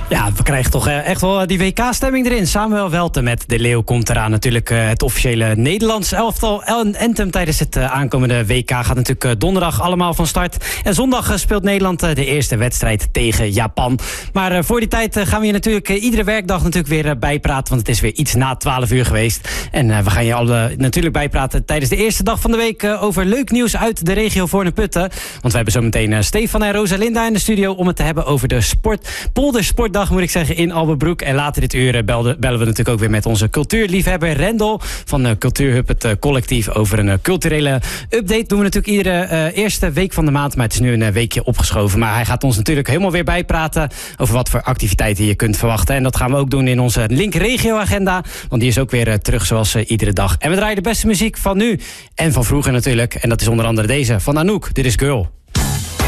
Ja, we krijgen toch echt wel die WK-stemming erin. Samuel Welten met De Leeuw komt eraan. Natuurlijk het officiële Nederlands elftal. Anthem tijdens het aankomende WK gaat natuurlijk donderdag allemaal van start. En zondag speelt Nederland de eerste wedstrijd tegen Japan. Maar voor die tijd gaan we je natuurlijk iedere werkdag natuurlijk weer bijpraten. Want het is weer iets na 12 uur geweest. En we gaan je alle natuurlijk bijpraten tijdens de eerste dag van de week over leuk nieuws uit de regio Voorne-Putten. Want we hebben zo meteen Stefan en Rosalinda in de studio om het te hebben over de Poldersportdag, moet ik zeggen, in Alberbroek. En later dit uur bellen we natuurlijk ook weer met onze cultuurliefhebber Rendel van Cultuurhub, het collectief, over een culturele update. Doen we natuurlijk iedere eerste week van de maand, maar het is nu een weekje opgeschoven. Maar hij gaat ons natuurlijk helemaal weer bijpraten over wat voor activiteiten je kunt verwachten. En dat gaan we ook doen in onze Link Regio agenda, want die is ook weer terug zoals iedere dag. En we draaien de beste muziek van nu en van vroeger natuurlijk. En dat is onder andere deze van Anouk. Dit is Girl.